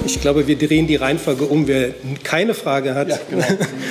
Ich glaube, wir drehen die Reihenfolge um. Wer keine Frage hat, ja, genau.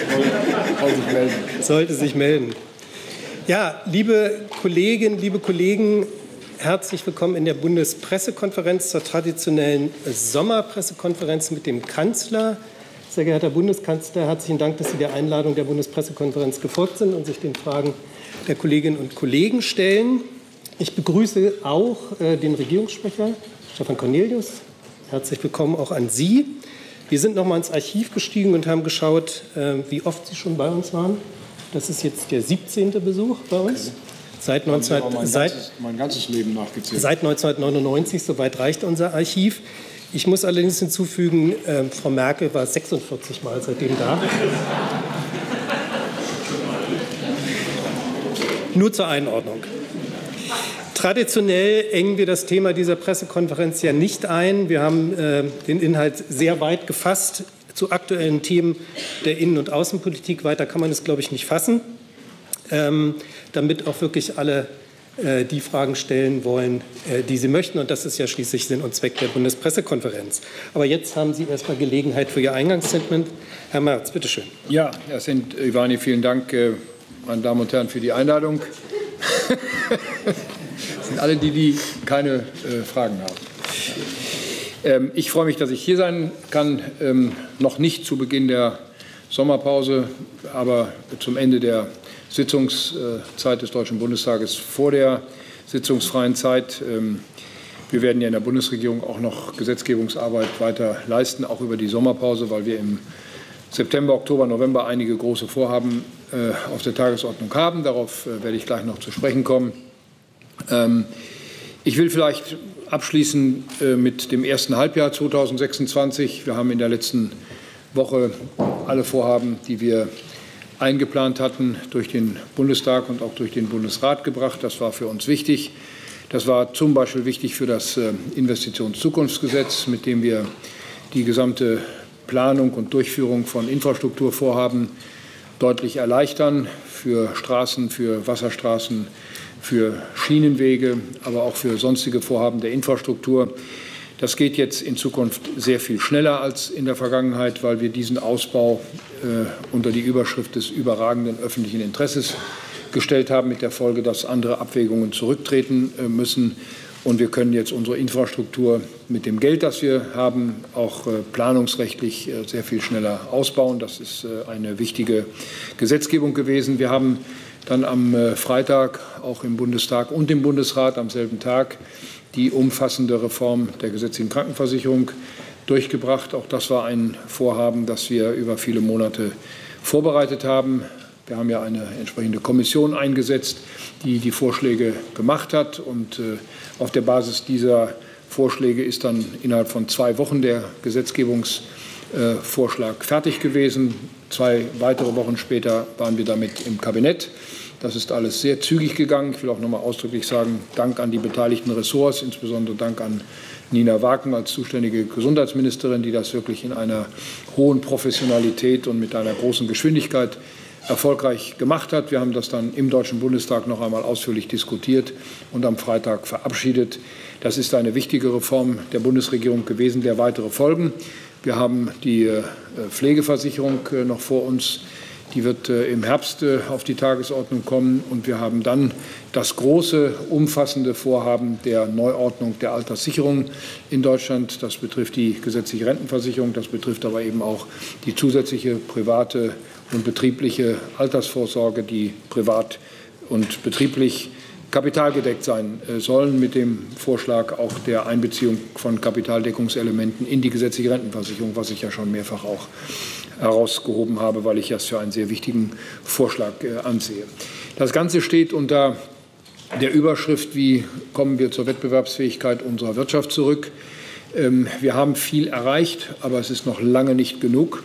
sollte sich melden. Ja, liebe Kolleginnen, liebe Kollegen, herzlich willkommen in der Bundespressekonferenz zur traditionellen Sommerpressekonferenz mit dem Kanzler. Sehr geehrter Bundeskanzler, herzlichen Dank, dass Sie der Einladung der Bundespressekonferenz gefolgt sind und sich den Fragen der Kolleginnen und Kollegen stellen. Ich begrüße auch den Regierungssprecher, Stefan Cornelius. Herzlich willkommen auch an Sie. Wir sind noch mal ins Archiv gestiegen und haben geschaut, wie oft Sie schon bei uns waren. Das ist jetzt der 17. Besuch bei uns. Okay. Mein ganzes Leben nachgezählt. Seit 1999, soweit reicht unser Archiv. Ich muss allerdings hinzufügen, Frau Merkel war 46 Mal seitdem da. Nur zur Einordnung. Traditionell engen wir das Thema dieser Pressekonferenz ja nicht ein. Wir haben den Inhalt sehr weit gefasst zu aktuellen Themen der Innen- und Außenpolitik. Weiter kann man es, glaube ich, nicht fassen, damit auch wirklich alle die Fragen stellen wollen, die sie möchten. Und das ist ja schließlich Sinn und Zweck der Bundespressekonferenz. Aber jetzt haben Sie erst mal Gelegenheit für Ihr Eingangsstatement. Herr Merz, bitte schön. Ja, Herr Ivani, vielen Dank, meine Damen und Herren, für die Einladung. Das sind alle die keine Fragen haben. Ich freue mich, dass ich hier sein kann, noch nicht zu Beginn der Sommerpause, aber zum Ende der Sitzungszeit des Deutschen Bundestages vor der sitzungsfreien Zeit. Wir werden ja in der Bundesregierung auch noch Gesetzgebungsarbeit weiter leisten, auch über die Sommerpause, weil wir im September, Oktober, November einige große Vorhaben auf der Tagesordnung haben. Darauf werde ich gleich noch zu sprechen kommen. Ich will vielleicht abschließen mit dem ersten Halbjahr 2026. Wir haben in der letzten Woche alle Vorhaben, die wir eingeplant hatten, durch den Bundestag und auch durch den Bundesrat gebracht. Das war für uns wichtig. Das war zum Beispiel wichtig für das Investitionszukunftsgesetz, mit dem wir die gesamte Planung und Durchführung von Infrastrukturvorhaben deutlich erleichtern, für Straßen, für Wasserstraßen, für Schienenwege, aber auch für sonstige Vorhaben der Infrastruktur. Das geht jetzt in Zukunft sehr viel schneller als in der Vergangenheit, weil wir diesen Ausbau unter die Überschrift des überragenden öffentlichen Interesses gestellt haben, mit der Folge, dass andere Abwägungen zurücktreten müssen. Und wir können jetzt unsere Infrastruktur mit dem Geld, das wir haben, auch planungsrechtlich sehr viel schneller ausbauen. Das ist eine wichtige Gesetzgebung gewesen. Wir haben dann am Freitag auch im Bundestag und im Bundesrat am selben Tag die umfassende Reform der gesetzlichen Krankenversicherung durchgebracht. Auch das war ein Vorhaben, das wir über viele Monate vorbereitet haben. Wir haben ja eine entsprechende Kommission eingesetzt, die die Vorschläge gemacht hat. Und auf der Basis dieser Vorschläge ist dann innerhalb von 2 Wochen der Gesetzgebungsvorschlag fertig gewesen. 2 weitere Wochen später waren wir damit im Kabinett. Das ist alles sehr zügig gegangen. Ich will auch noch mal ausdrücklich sagen, Dank an die beteiligten Ressorts, insbesondere Dank an Nina Waken als zuständige Gesundheitsministerin, die das wirklich in einer hohen Professionalität und mit einer großen Geschwindigkeit erfolgreich gemacht hat. Wir haben das dann im Deutschen Bundestag noch einmal ausführlich diskutiert und am Freitag verabschiedet. Das ist eine wichtige Reform der Bundesregierung gewesen, der weitere folgen. Wir haben die Pflegeversicherung noch vor uns. Die wird im Herbst auf die Tagesordnung kommen. Und wir haben dann das große, umfassende Vorhaben der Neuordnung der Alterssicherung in Deutschland. Das betrifft die gesetzliche Rentenversicherung. Das betrifft aber eben auch die zusätzliche private und betriebliche Altersvorsorge, die privat und betrieblich kapitalgedeckt sein sollen, mit dem Vorschlag auch der Einbeziehung von Kapitaldeckungselementen in die gesetzliche Rentenversicherung, was ich ja schon mehrfach auch herausgehoben habe, weil ich das für einen sehr wichtigen Vorschlag ansehe. Das Ganze steht unter der Überschrift, wie kommen wir zur Wettbewerbsfähigkeit unserer Wirtschaft zurück. Wir haben viel erreicht, aber es ist noch lange nicht genug.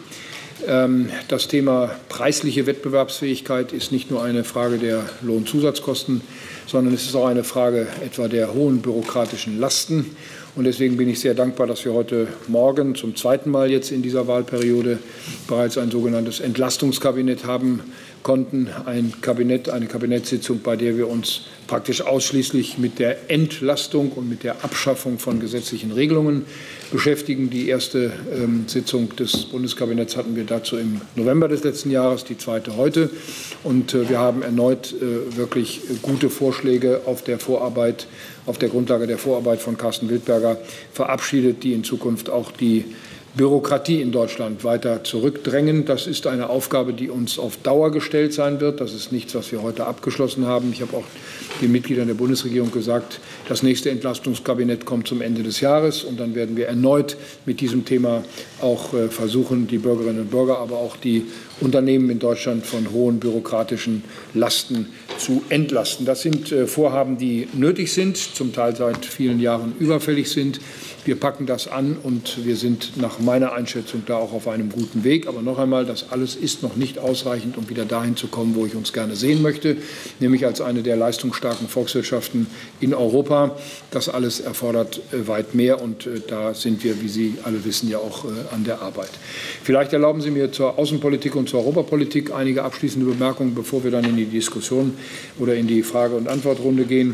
Das Thema preisliche Wettbewerbsfähigkeit ist nicht nur eine Frage der Lohnzusatzkosten sondern es ist auch eine Frage etwa der hohen bürokratischen Lasten. Und deswegen bin ich sehr dankbar, dass wir heute Morgen zum zweiten Mal jetzt in dieser Wahlperiode bereits ein sogenanntes Entlastungskabinett haben konnten. Eine Kabinettssitzung, bei der wir uns praktisch ausschließlich mit der Entlastung und mit der Abschaffung von gesetzlichen Regelungen beschäftigen. Die erste Sitzung des Bundeskabinetts hatten wir dazu im November des letzten Jahres, die zweite heute. Und wir haben erneut wirklich gute Vorschläge auf der Grundlage der Vorarbeit von Carsten Wildberger verabschiedet, die in Zukunft auch die Bürokratie in Deutschland weiter zurückdrängen. Das ist eine Aufgabe, die uns auf Dauer gestellt sein wird. Das ist nichts, was wir heute abgeschlossen haben. Ich habe auch den Mitgliedern der Bundesregierung gesagt, das nächste Entlastungskabinett kommt zum Ende des Jahres. Und dann werden wir erneut mit diesem Thema auch versuchen, die Bürgerinnen und Bürger, aber auch die Unternehmen in Deutschland von hohen bürokratischen Lasten zu entlasten. Das sind Vorhaben, die nötig sind, zum Teil seit vielen Jahren überfällig sind. Wir packen das an und wir sind nach meiner Einschätzung da auch auf einem guten Weg. Aber noch einmal, das alles ist noch nicht ausreichend, um wieder dahin zu kommen, wo ich uns gerne sehen möchte, nämlich als eine der leistungsstarken Volkswirtschaften in Europa. Das alles erfordert weit mehr und da sind wir, wie Sie alle wissen, ja auch an der Arbeit. Vielleicht erlauben Sie mir zur Außenpolitik und zur Europapolitik einige abschließende Bemerkungen, bevor wir dann in die Diskussion oder in die Frage- und Antwortrunde gehen.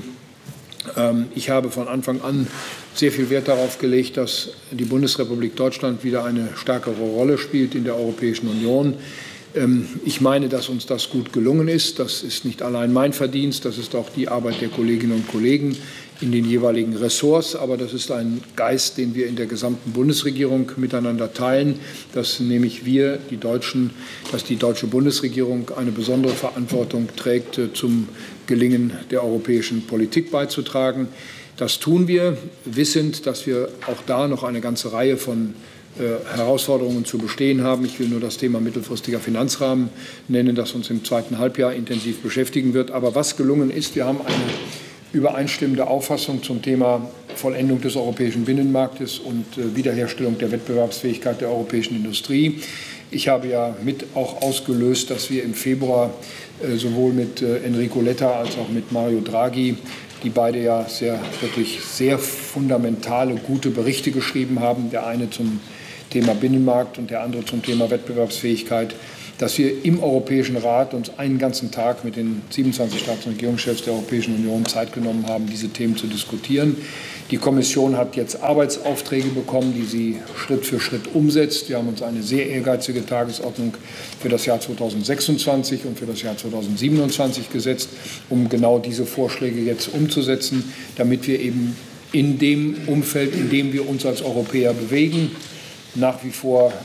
Ich habe von Anfang an sehr viel Wert darauf gelegt, dass die Bundesrepublik Deutschland wieder eine stärkere Rolle spielt in der Europäischen Union. Ich meine, dass uns das gut gelungen ist. Das ist nicht allein mein Verdienst, das ist auch die Arbeit der Kolleginnen und Kollegen in den jeweiligen Ressorts. Aber das ist ein Geist, den wir in der gesamten Bundesregierung miteinander teilen, dass nämlich wir, die Deutschen, dass die deutsche Bundesregierung eine besondere Verantwortung trägt, zum Gelingen der europäischen Politik beizutragen. Das tun wir, wissend, dass wir auch da noch eine ganze Reihe von Herausforderungen zu bestehen haben. Ich will nur das Thema mittelfristiger Finanzrahmen nennen, das uns im zweiten Halbjahr intensiv beschäftigen wird. Aber was gelungen ist, wir haben eine übereinstimmende Auffassung zum Thema Vollendung des europäischen Binnenmarktes und Wiederherstellung der Wettbewerbsfähigkeit der europäischen Industrie. Ich habe ja mit auch ausgelöst, dass wir im Februar sowohl mit Enrico Letta als auch mit Mario Draghi, die beide ja wirklich sehr fundamentale, gute Berichte geschrieben haben, der eine zum Thema Binnenmarkt und der andere zum Thema Wettbewerbsfähigkeit, dass wir im Europäischen Rat uns einen ganzen Tag mit den 27 Staats- und Regierungschefs der Europäischen Union Zeit genommen haben, diese Themen zu diskutieren. Die Kommission hat jetzt Arbeitsaufträge bekommen, die sie Schritt für Schritt umsetzt. Wir haben uns eine sehr ehrgeizige Tagesordnung für das Jahr 2026 und für das Jahr 2027 gesetzt, um genau diese Vorschläge jetzt umzusetzen, damit wir eben in dem Umfeld, in dem wir uns als Europäer bewegen, nach wie vor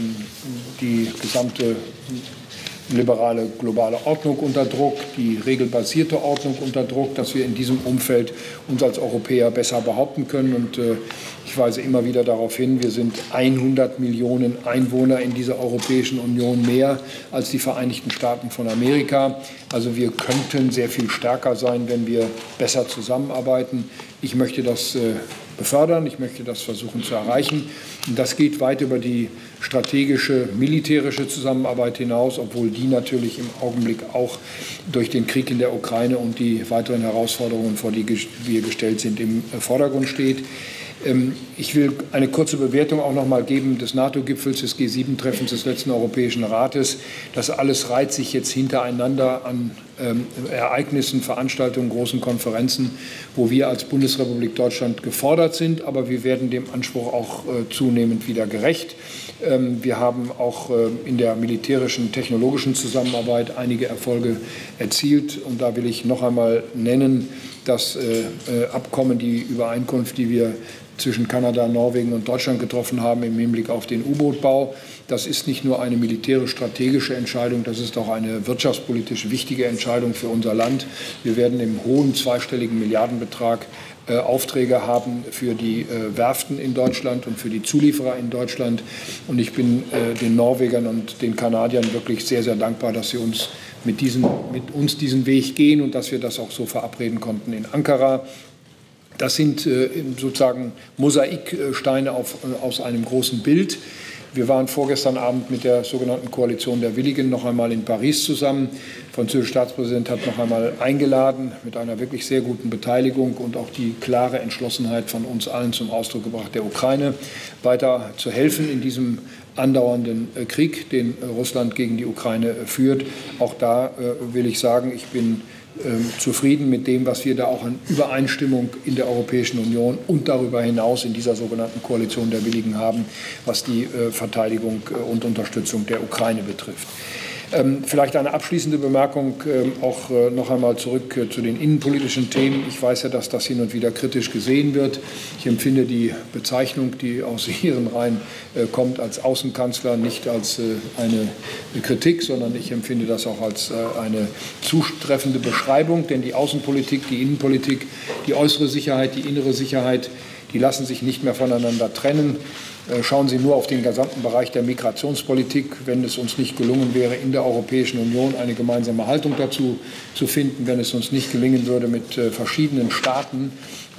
die gesamte liberale globale Ordnung unter Druck, die regelbasierte Ordnung unter Druck, dass wir in diesem Umfeld uns als Europäer besser behaupten können. Und ich weise immer wieder darauf hin, wir sind 100 Millionen Einwohner in dieser Europäischen Union mehr als die Vereinigten Staaten von Amerika. Also wir könnten sehr viel stärker sein, wenn wir besser zusammenarbeiten. Ich möchte das befördern, ich möchte das versuchen zu erreichen. Und das geht weit über die strategische, militärische Zusammenarbeit hinaus, obwohl die natürlich im Augenblick auch durch den Krieg in der Ukraine und die weiteren Herausforderungen, vor die wir gestellt sind, im Vordergrund steht. Ich will eine kurze Bewertung auch noch mal geben des NATO-Gipfels, des G7-Treffens des letzten Europäischen Rates. Das alles reiht sich jetzt hintereinander an Ereignissen, Veranstaltungen, großen Konferenzen, wo wir als Bundesrepublik Deutschland gefordert sind. Aber wir werden dem Anspruch auch zunehmend wieder gerecht. Wir haben auch in der militärischen, technologischen Zusammenarbeit einige Erfolge erzielt. Und da will ich noch einmal nennen, das Abkommen, die Übereinkunft, die wir zwischen Kanada, Norwegen und Deutschland getroffen haben im Hinblick auf den U-Boot-Bau. Das ist nicht nur eine militärisch-strategische Entscheidung, das ist auch eine wirtschaftspolitisch wichtige Entscheidung für unser Land. Wir werden im hohen zweistelligen Milliardenbetrag Aufträge haben für die Werften in Deutschland und für die Zulieferer in Deutschland. Und ich bin den Norwegern und den Kanadiern wirklich sehr, sehr dankbar, dass sie mit uns diesen Weg gehen und dass wir das auch so verabreden konnten in Ankara. Das sind sozusagen Mosaiksteine aus einem großen Bild. Wir waren vorgestern Abend mit der sogenannten Koalition der Willigen noch einmal in Paris zusammen. Der französische Staatspräsident hat noch einmal eingeladen, mit einer wirklich sehr guten Beteiligung und auch die klare Entschlossenheit von uns allen zum Ausdruck gebracht, der Ukraine weiter zu helfen in diesem andauernden Krieg, den Russland gegen die Ukraine führt. Auch da will ich sagen, ich bin zufrieden mit dem, was wir da auch an Übereinstimmung in der Europäischen Union und darüber hinaus in dieser sogenannten Koalition der Willigen haben, was die Verteidigung und Unterstützung der Ukraine betrifft. Vielleicht eine abschließende Bemerkung auch noch einmal zurück zu den innenpolitischen Themen. Ich weiß ja, dass das hin und wieder kritisch gesehen wird. Ich empfinde die Bezeichnung, die aus Ihren Reihen kommt, als Außenkanzler nicht als eine Kritik, sondern ich empfinde das auch als eine zutreffende Beschreibung. Denn die Außenpolitik, die Innenpolitik, die äußere Sicherheit, die innere Sicherheit, die lassen sich nicht mehr voneinander trennen. Schauen Sie nur auf den gesamten Bereich der Migrationspolitik. Wenn es uns nicht gelungen wäre, in der Europäischen Union eine gemeinsame Haltung dazu zu finden, wenn es uns nicht gelingen würde, mit verschiedenen Staaten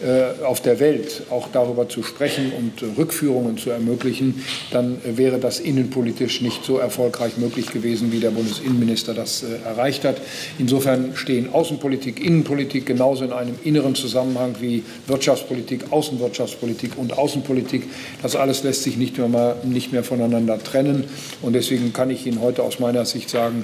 auf der Welt auch darüber zu sprechen und Rückführungen zu ermöglichen, dann wäre das innenpolitisch nicht so erfolgreich möglich gewesen, wie der Bundesinnenminister das erreicht hat. Insofern stehen Außenpolitik, Innenpolitik genauso in einem inneren Zusammenhang wie Wirtschaftspolitik, Außenwirtschaftspolitik und Außenpolitik. Das alles lässt sich nicht mehr voneinander trennen. Und deswegen kann ich Ihnen heute aus meiner Sicht sagen,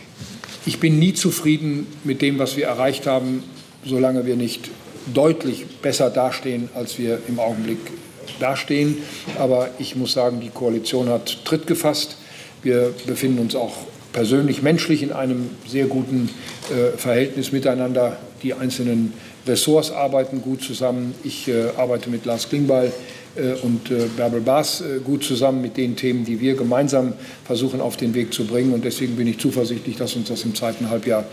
ich bin nie zufrieden mit dem, was wir erreicht haben, solange wir nicht deutlich besser dastehen, als wir im Augenblick dastehen. Aber ich muss sagen, die Koalition hat Tritt gefasst. Wir befinden uns auch persönlich, menschlich in einem sehr guten Verhältnis miteinander. Die einzelnen Ressorts arbeiten gut zusammen. Ich arbeite mit Lars Klingbeil und Bärbel Baas gut zusammen mit den Themen, die wir gemeinsam versuchen auf den Weg zu bringen. Und deswegen bin ich zuversichtlich, dass uns das im zweiten Halbjahr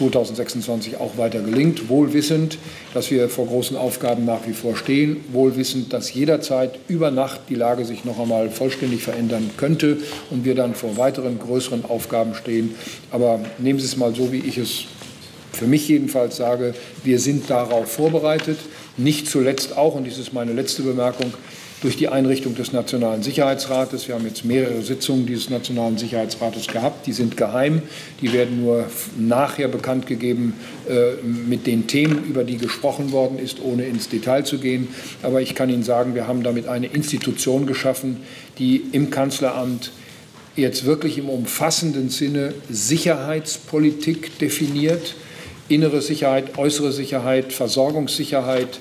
2026 auch weiter gelingt. Wohl wissend, dass wir vor großen Aufgaben nach wie vor stehen. Wohl wissend, dass jederzeit über Nacht die Lage sich noch einmal vollständig verändern könnte und wir dann vor weiteren größeren Aufgaben stehen. Aber nehmen Sie es mal so, wie ich es für mich jedenfalls sage, wir sind darauf vorbereitet. Nicht zuletzt auch, und dies ist meine letzte Bemerkung, durch die Einrichtung des Nationalen Sicherheitsrates. Wir haben jetzt mehrere Sitzungen dieses Nationalen Sicherheitsrates gehabt. Die sind geheim. Die werden nur nachher bekannt gegeben mit den Themen, über die gesprochen worden ist, ohne ins Detail zu gehen. Aber ich kann Ihnen sagen, wir haben damit eine Institution geschaffen, die im Kanzleramt jetzt wirklich im umfassenden Sinne Sicherheitspolitik definiert. Innere Sicherheit, äußere Sicherheit, Versorgungssicherheit,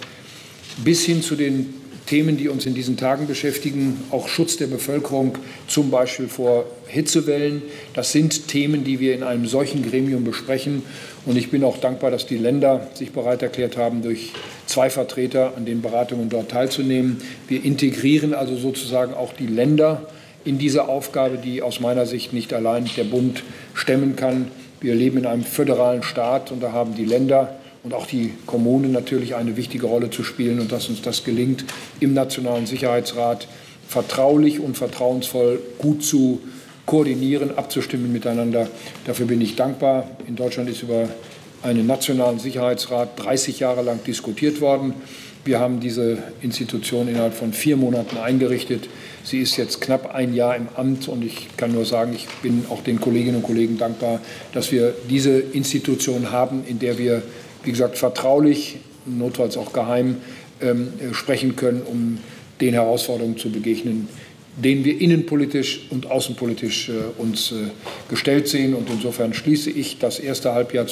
bis hin zu den Themen, die uns in diesen Tagen beschäftigen, auch Schutz der Bevölkerung, zum Beispiel vor Hitzewellen. Das sind Themen, die wir in einem solchen Gremium besprechen. Und ich bin auch dankbar, dass die Länder sich bereit erklärt haben, durch 2 Vertreter an den Beratungen dort teilzunehmen. Wir integrieren also sozusagen auch die Länder in diese Aufgabe, die aus meiner Sicht nicht allein der Bund stemmen kann. Wir leben in einem föderalen Staat und da haben die Länder und auch die Kommunen natürlich eine wichtige Rolle zu spielen. Und dass uns das gelingt, im Nationalen Sicherheitsrat vertraulich und vertrauensvoll gut zu koordinieren, abzustimmen miteinander. Dafür bin ich dankbar. In Deutschland ist über einen Nationalen Sicherheitsrat 30 Jahre lang diskutiert worden. Wir haben diese Institution innerhalb von 4 Monaten eingerichtet. Sie ist jetzt knapp ein Jahr im Amt und ich kann nur sagen, ich bin auch den Kolleginnen und Kollegen dankbar, dass wir diese Institution haben, in der wir, wie gesagt, vertraulich, notfalls auch geheim sprechen können, um den Herausforderungen zu begegnen, denen wir innenpolitisch und außenpolitisch uns gestellt sehen. Und insofern schließe ich das erste Halbjahr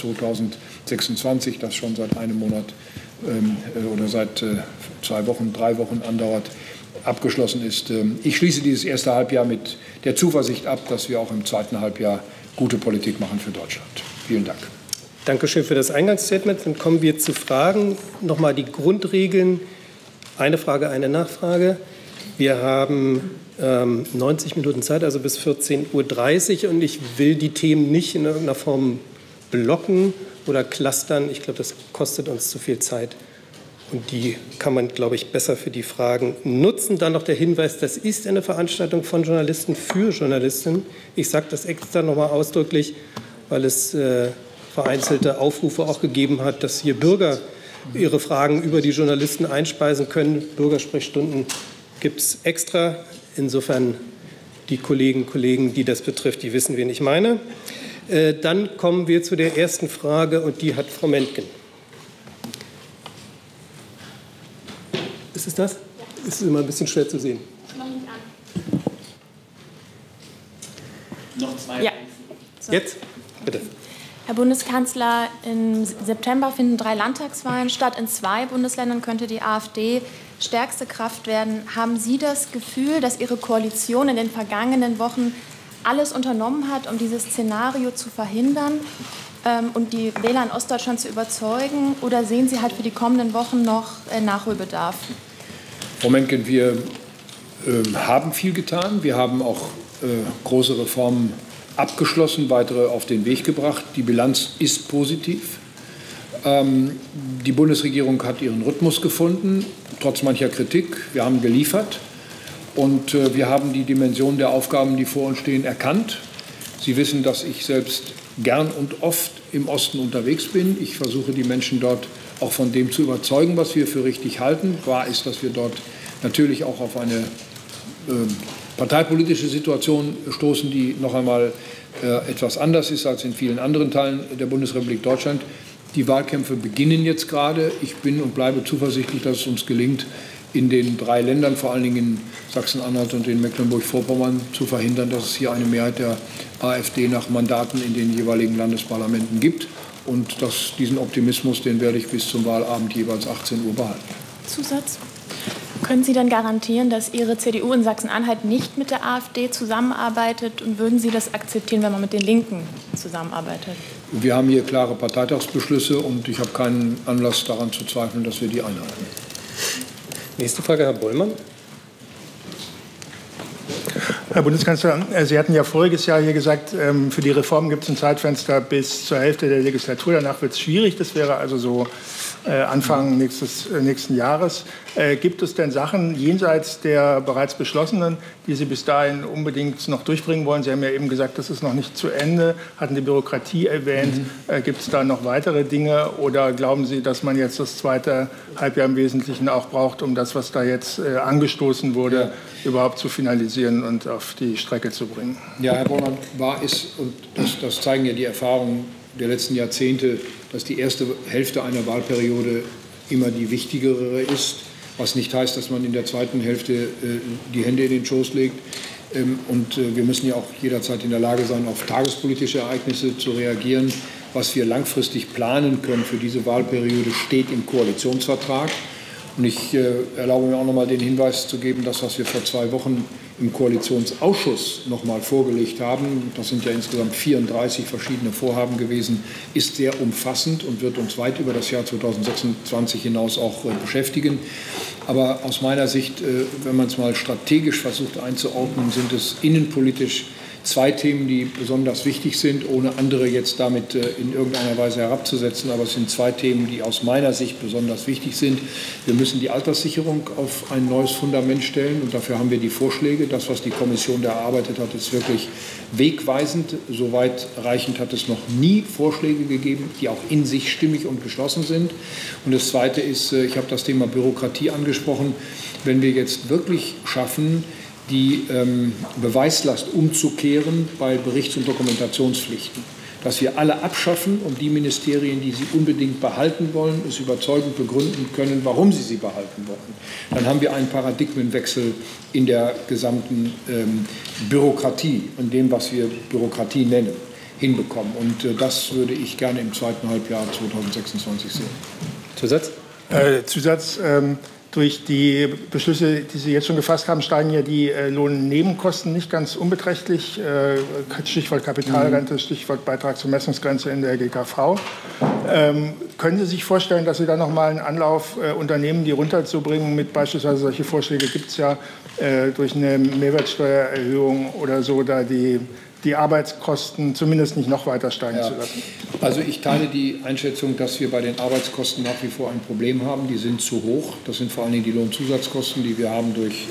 2026, das schon seit einem Monat oder seit 2 Wochen, 3 Wochen andauert, abgeschlossen ist. Ich schließe dieses erste Halbjahr mit der Zuversicht ab, dass wir auch im zweiten Halbjahr gute Politik machen für Deutschland. Vielen Dank. Dankeschön für das Eingangsstatement. Dann kommen wir zu Fragen. Nochmal die Grundregeln. Eine Frage, eine Nachfrage. Wir haben 90 Minuten Zeit, also bis 14:30 Uhr. Und ich will die Themen nicht in irgendeiner Form blocken oder clustern. Ich glaube, das kostet uns zu viel Zeit. Und die kann man, glaube ich, besser für die Fragen nutzen. Dann noch der Hinweis, das ist eine Veranstaltung von Journalisten für Journalisten. Ich sage das extra noch mal ausdrücklich, weil es vereinzelte Aufrufe auch gegeben hat, dass hier Bürger ihre Fragen über die Journalisten einspeisen können. Bürgersprechstunden gibt es extra. Insofern die Kolleginnen und Kollegen, die das betrifft, die wissen, wen ich meine. Dann kommen wir zu der ersten Frage, und die hat Frau Mentgen. Ist es das? Ist immer ein bisschen schwer zu sehen. Noch nicht an. Noch zwei. Ja. So. Jetzt? Bitte. Herr Bundeskanzler, im September finden 3 Landtagswahlen statt. In 2 Bundesländern könnte die AfD stärkste Kraft werden. Haben Sie das Gefühl, dass Ihre Koalition in den vergangenen Wochen alles unternommen hat, um dieses Szenario zu verhindern und die Wähler in Ostdeutschland zu überzeugen? Oder sehen Sie halt für die kommenden Wochen noch Nachholbedarf? Frau Mentgen, wir haben viel getan. Wir haben auch große Reformen abgeschlossen, weitere auf den Weg gebracht. Die Bilanz ist positiv. Die Bundesregierung hat ihren Rhythmus gefunden, trotz mancher Kritik. Wir haben geliefert und wir haben die Dimension der Aufgaben, die vor uns stehen, erkannt. Sie wissen, dass ich selbst gern und oft im Osten unterwegs bin. Ich versuche, die Menschen dort auch von dem zu überzeugen, was wir für richtig halten. Wahr ist, dass wir dort natürlich auch auf eine parteipolitische Situation stoßen, die noch einmal etwas anders ist als in vielen anderen Teilen der Bundesrepublik Deutschland. Die Wahlkämpfe beginnen jetzt gerade. Ich bin und bleibe zuversichtlich, dass es uns gelingt, in den 3 Ländern, vor allen Dingen in Sachsen-Anhalt und in Mecklenburg-Vorpommern, zu verhindern, dass es hier eine Mehrheit der AfD nach Mandaten in den jeweiligen Landesparlamenten gibt. Und diesen Optimismus, den werde ich bis zum Wahlabend jeweils 18 Uhr behalten. Zusatz? Können Sie denn garantieren, dass Ihre CDU in Sachsen-Anhalt nicht mit der AfD zusammenarbeitet? Und würden Sie das akzeptieren, wenn man mit den Linken zusammenarbeitet? Wir haben hier klare Parteitagsbeschlüsse und ich habe keinen Anlass daran zu zweifeln, dass wir die einhalten. Nächste Frage, Herr Bollmann. Herr Bundeskanzler, Sie hatten ja voriges Jahr hier gesagt, für die Reform gibt es ein Zeitfenster bis zur Hälfte der Legislatur. Danach wird es schwierig. Das wäre also so Anfang nächsten Jahres. Gibt es denn Sachen jenseits der bereits beschlossenen, die Sie bis dahin unbedingt noch durchbringen wollen? Sie haben ja eben gesagt, das ist noch nicht zu Ende, hatten die Bürokratie erwähnt. Gibt es da noch weitere Dinge oder glauben Sie, dass man jetzt das zweite Halbjahr im Wesentlichen auch braucht, um das, was da jetzt angestoßen wurde, überhaupt zu finalisieren und auf die Strecke zu bringen? Ja, Herr Bormann, wahr ist, und das zeigen ja die Erfahrungen der letzten Jahrzehnte, dass die erste Hälfte einer Wahlperiode immer die wichtigere ist, was nicht heißt, dass man in der zweiten Hälfte die Hände in den Schoß legt. Und wir müssen ja auch jederzeit in der Lage sein, auf tagespolitische Ereignisse zu reagieren. Was wir langfristig planen können für diese Wahlperiode, steht im Koalitionsvertrag. Und ich erlaube mir auch noch mal den Hinweis zu geben, das, was wir vor 2 Wochen im Koalitionsausschuss noch mal vorgelegt haben, das sind ja insgesamt 34 verschiedene Vorhaben gewesen, ist sehr umfassend und wird uns weit über das Jahr 2026 hinaus auch beschäftigen. Aber aus meiner Sicht, wenn man es mal strategisch versucht einzuordnen, sind es innenpolitisch 2 Themen, die besonders wichtig sind, ohne andere jetzt damit in irgendeiner Weise herabzusetzen. Aber es sind 2 Themen, die aus meiner Sicht besonders wichtig sind. Wir müssen die Alterssicherung auf ein neues Fundament stellen. Und dafür haben wir die Vorschläge. Das, was die Kommission da erarbeitet hat, ist wirklich wegweisend. So weitreichend hat es noch nie Vorschläge gegeben, die auch in sich stimmig und geschlossen sind. Und das Zweite ist, ich habe das Thema Bürokratie angesprochen. Wenn wir jetzt wirklich schaffen, die Beweislast umzukehren bei Berichts- und Dokumentationspflichten, dass wir alle abschaffen und die Ministerien, die sie unbedingt behalten wollen, es überzeugend begründen können, warum sie behalten wollen. Dann haben wir einen Paradigmenwechsel in der gesamten Bürokratie, in dem, was wir Bürokratie nennen, hinbekommen. Und das würde ich gerne im zweiten Halbjahr 2026 sehen. Zusatz? Zusatz. Durch die Beschlüsse, die Sie jetzt schon gefasst haben, steigen ja die Lohnnebenkosten nicht ganz unbeträchtlich. Stichwort Kapitalrente, Stichwort Beitrag zur Messungsgrenze in der GKV. Können Sie sich vorstellen, dass Sie da noch mal einen Anlauf unternehmen, die runterzubringen? Mit beispielsweise solche Vorschläge gibt es ja durch eine Mehrwertsteuererhöhung oder so, da die Arbeitskosten zumindest nicht noch weiter steigen zu lassen? Also ich teile die Einschätzung, dass wir bei den Arbeitskosten nach wie vor ein Problem haben. Die sind zu hoch. Das sind vor allen Dingen die Lohnzusatzkosten, die wir haben durch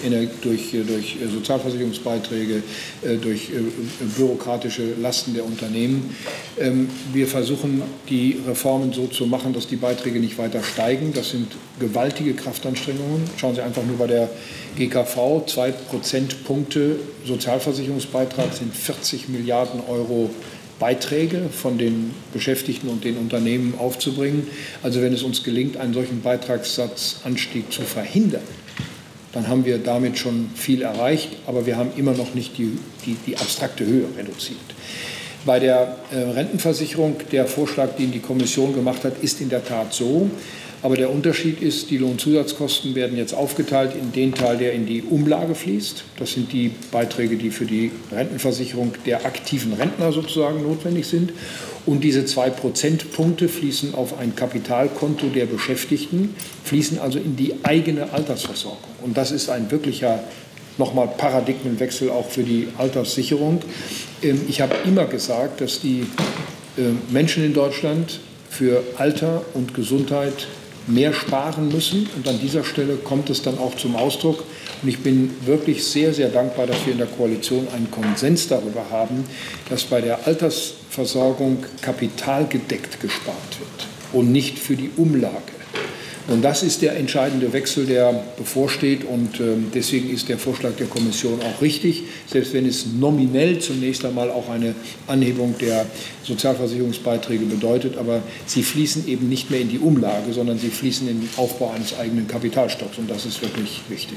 Sozialversicherungsbeiträge, durch bürokratische Lasten der Unternehmen. Wir versuchen, die Reformen so zu machen, dass die Beiträge nicht weiter steigen. Das sind gewaltige Kraftanstrengungen. Schauen Sie einfach nur bei der GKV, 2 Prozentpunkte Sozialversicherungsbeitrag sind 40 Milliarden Euro Beiträge von den Beschäftigten und den Unternehmen aufzubringen. Also wenn es uns gelingt, einen solchen Beitragssatzanstieg zu verhindern, dann haben wir damit schon viel erreicht, aber wir haben immer noch nicht die abstrakte Höhe reduziert. Bei der Rentenversicherung, der Vorschlag, den die Kommission gemacht hat, ist in der Tat so. Aber der Unterschied ist, die Lohnzusatzkosten werden jetzt aufgeteilt in den Teil, der in die Umlage fließt. Das sind die Beiträge, die für die Rentenversicherung der aktiven Rentner sozusagen notwendig sind. Und diese 2 Prozentpunkte fließen auf ein Kapitalkonto der Beschäftigten, fließen also in die eigene Altersversorgung. Und das ist ein wirklicher nochmal Paradigmenwechsel auch für die Alterssicherung. Ich habe immer gesagt, dass die Menschen in Deutschland für Alter und Gesundheit mehr sparen müssen. Und an dieser Stelle kommt es dann auch zum Ausdruck. Und ich bin wirklich sehr, sehr dankbar, dass wir in der Koalition einen Konsens darüber haben, dass bei der Altersversorgung kapitalgedeckt gespart wird und nicht für die Umlage. Und das ist der entscheidende Wechsel, der bevorsteht. Und deswegen ist der Vorschlag der Kommission auch richtig, selbst wenn es nominell zunächst einmal auch eine Anhebung der Sozialversicherungsbeiträge bedeutet. Aber sie fließen eben nicht mehr in die Umlage, sondern sie fließen in den Aufbau eines eigenen Kapitalstocks. Und das ist wirklich wichtig.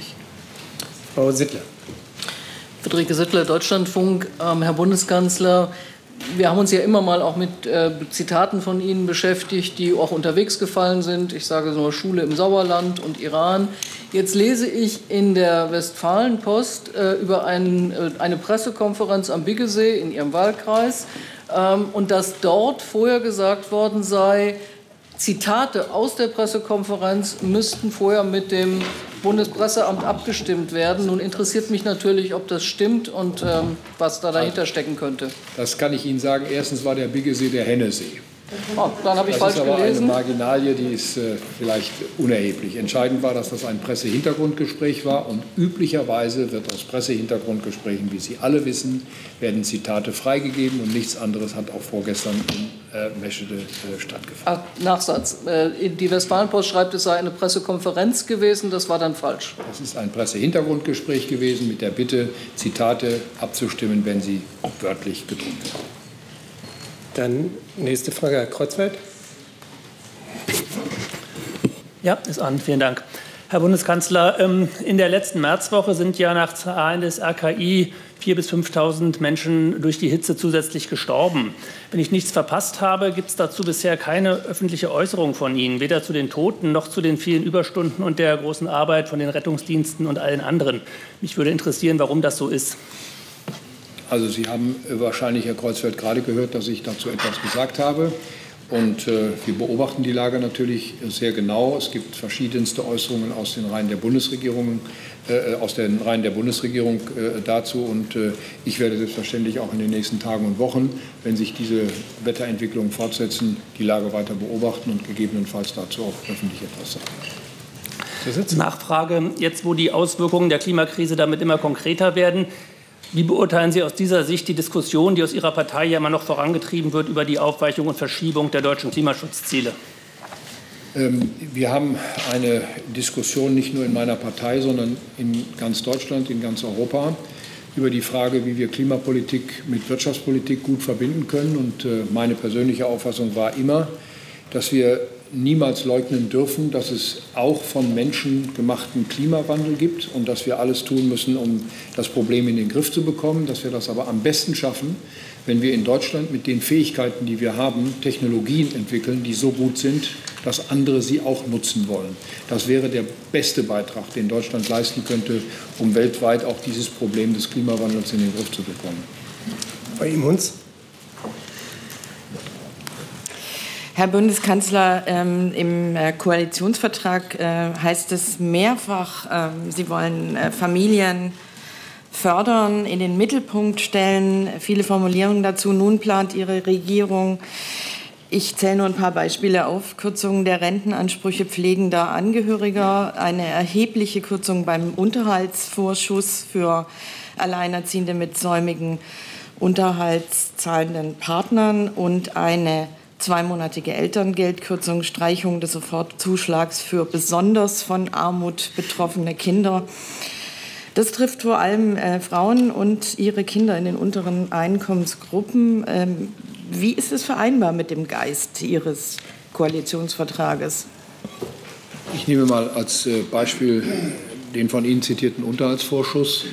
Frau Sittler. Friederike Sittler, Deutschlandfunk. Herr Bundeskanzler, wir haben uns ja immer mal auch mit Zitaten von Ihnen beschäftigt, die auch unterwegs gefallen sind. Ich sage nur Schule im Sauerland und Iran. Jetzt lese ich in der Westfalenpost über eine Pressekonferenz am Biggesee in Ihrem Wahlkreis und dass dort vorher gesagt worden sei, Zitate aus der Pressekonferenz müssten vorher mit dem Bundespresseamt abgestimmt werden. Nun interessiert mich natürlich, ob das stimmt und was da dahinter stecken könnte. Das kann ich Ihnen sagen. Erstens war der Biggesee der Hennesee. Oh, dann habe ich falsch gelesen. Das ist aber eine Marginalie, die ist vielleicht unerheblich. Entscheidend war, dass das ein Pressehintergrundgespräch war. Und üblicherweise wird aus Pressehintergrundgesprächen, wie Sie alle wissen, werden Zitate freigegeben. Und nichts anderes hat auch vorgestern in Meschede stattgefunden. Nachsatz. Die Westfalenpost schreibt, es sei eine Pressekonferenz gewesen. Das war dann falsch. Das ist ein Pressehintergrundgespräch gewesen mit der Bitte, Zitate abzustimmen, wenn sie wörtlich gedruckt werden. Dann nächste Frage, Herr Kreuzfeld. Ja, ist an. Vielen Dank. Herr Bundeskanzler, in der letzten Märzwoche sind ja nach Zahlen des RKI 4.000 bis 5.000 Menschen durch die Hitze zusätzlich gestorben. Wenn ich nichts verpasst habe, gibt es dazu bisher keine öffentliche Äußerung von Ihnen, weder zu den Toten noch zu den vielen Überstunden und der großen Arbeit von den Rettungsdiensten und allen anderen. Mich würde interessieren, warum das so ist. Also Sie haben wahrscheinlich, Herr Kreuzfeld, gerade gehört, dass ich dazu etwas gesagt habe. Und wir beobachten die Lage natürlich sehr genau. Es gibt verschiedenste Äußerungen aus den Reihen der Bundesregierung, dazu. Und ich werde selbstverständlich auch in den nächsten Tagen und Wochen, wenn sich diese Wetterentwicklungen fortsetzen, die Lage weiter beobachten und gegebenenfalls dazu auch öffentlich etwas sagen. Nachfrage, jetzt wo die Auswirkungen der Klimakrise damit immer konkreter werden, wie beurteilen Sie aus dieser Sicht die Diskussion, die aus Ihrer Partei ja immer noch vorangetrieben wird, über die Aufweichung und Verschiebung der deutschen Klimaschutzziele? Wir haben eine Diskussion nicht nur in meiner Partei, sondern in ganz Deutschland, in ganz Europa über die Frage, wie wir Klimapolitik mit Wirtschaftspolitik gut verbinden können. Und meine persönliche Auffassung war immer, dass wir niemals leugnen dürfen, dass es auch von Menschen gemachten Klimawandel gibt und dass wir alles tun müssen, um das Problem in den Griff zu bekommen, dass wir das aber am besten schaffen, wenn wir in Deutschland mit den Fähigkeiten, die wir haben, Technologien entwickeln, die so gut sind, dass andere sie auch nutzen wollen. Das wäre der beste Beitrag, den Deutschland leisten könnte, um weltweit auch dieses Problem des Klimawandels in den Griff zu bekommen. Frau Imhunz. Herr Bundeskanzler, im Koalitionsvertrag heißt es mehrfach, Sie wollen Familien fördern, in den Mittelpunkt stellen. Viele Formulierungen dazu. Nun plant Ihre Regierung, ich zähle nur ein paar Beispiele auf, Kürzungen der Rentenansprüche pflegender Angehöriger, eine erhebliche Kürzung beim Unterhaltsvorschuss für Alleinerziehende mit säumigen unterhaltszahlenden Partnern und eine 2-monatige Elterngeldkürzung, Streichung des Sofortzuschlags für besonders von Armut betroffene Kinder. Das trifft vor allem Frauen und ihre Kinder in den unteren Einkommensgruppen. Wie ist es vereinbar mit dem Geist Ihres Koalitionsvertrages? Ich nehme mal als Beispiel den von Ihnen zitierten Unterhaltsvorschuss.